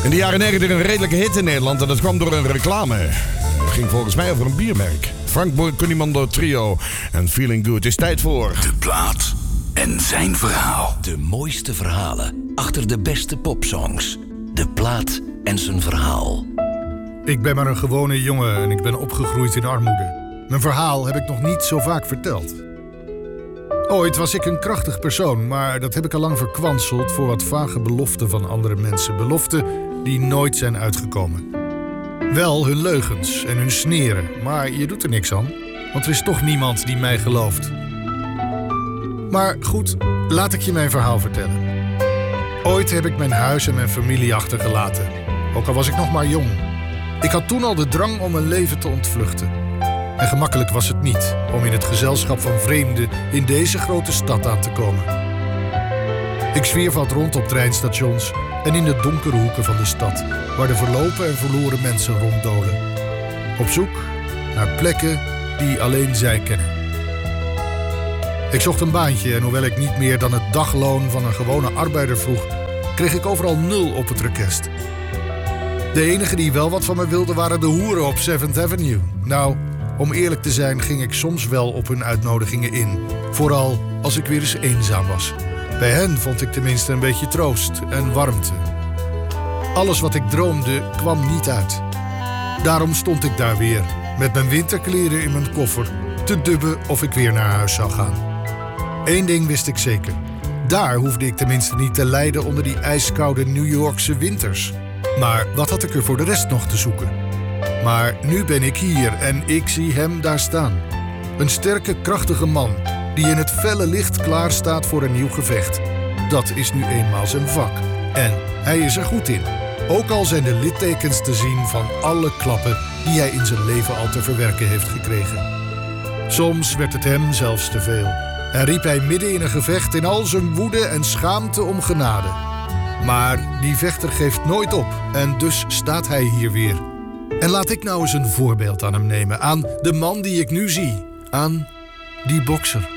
In de jaren 90 een redelijke hit in Nederland en dat kwam door een reclame. Het ging volgens mij over een biermerk. Frank Cunimando Trio en Feeling Good. Het is tijd voor... De plaat en zijn verhaal. De mooiste verhalen achter de beste popsongs. De plaat en zijn verhaal. Ik ben maar een gewone jongen en ik ben opgegroeid in armoede. Mijn verhaal heb ik nog niet zo vaak verteld. Ooit was ik een krachtig persoon, maar dat heb ik al lang verkwanseld voor wat vage beloften van andere mensen. Beloften die nooit zijn uitgekomen. Wel hun leugens en hun sneren, maar je doet er niks aan, want er is toch niemand die mij gelooft. Maar goed, laat ik je mijn verhaal vertellen. Ooit heb ik mijn huis en mijn familie achtergelaten, ook al was ik nog maar jong. Ik had toen al de drang om mijn leven te ontvluchten. En gemakkelijk was het niet om in het gezelschap van vreemden in deze grote stad aan te komen. Ik zwierf wat rond op treinstations en in de donkere hoeken van de stad, waar de verlopen en verloren mensen ronddolen. Op zoek naar plekken die alleen zij kennen. Ik zocht een baantje en hoewel ik niet meer dan het dagloon van een gewone arbeider vroeg, kreeg ik overal 0 op het rekest. De enigen die wel wat van me wilden waren de hoeren op 7th Avenue. Nou, om eerlijk te zijn ging ik soms wel op hun uitnodigingen in. Vooral als ik weer eens eenzaam was. Bij hen vond ik tenminste een beetje troost en warmte. Alles wat ik droomde kwam niet uit. Daarom stond ik daar weer, met mijn winterkleren in mijn koffer, te dubben of ik weer naar huis zou gaan. Eén ding wist ik zeker. Daar hoefde ik tenminste niet te lijden onder die ijskoude New Yorkse winters. Maar wat had ik er voor de rest nog te zoeken? Maar nu ben ik hier en ik zie hem daar staan. Een sterke, krachtige man die in het felle licht klaar staat voor een nieuw gevecht. Dat is nu eenmaal zijn vak. En hij is er goed in. Ook al zijn de littekens te zien van alle klappen die hij in zijn leven al te verwerken heeft gekregen. Soms werd het hem zelfs te veel. En riep hij midden in een gevecht in al zijn woede en schaamte om genade. Maar die vechter geeft nooit op en dus staat hij hier weer. En laat ik nou eens een voorbeeld aan hem nemen. Aan de man die ik nu zie. Aan die bokser.